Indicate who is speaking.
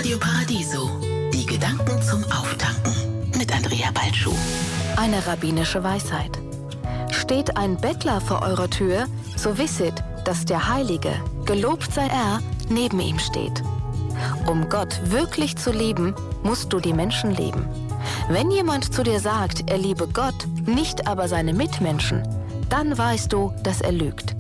Speaker 1: Radio Paradiso. Die Gedanken zum Auftanken mit Andrea Balschuh.
Speaker 2: Eine rabbinische Weisheit. Steht ein Bettler vor eurer Tür, so wisset, dass der Heilige, gelobt sei er, neben ihm steht. Um Gott wirklich zu lieben, musst du die Menschen lieben. Wenn jemand zu dir sagt, er liebe Gott, nicht aber seine Mitmenschen, dann weißt du, dass er lügt.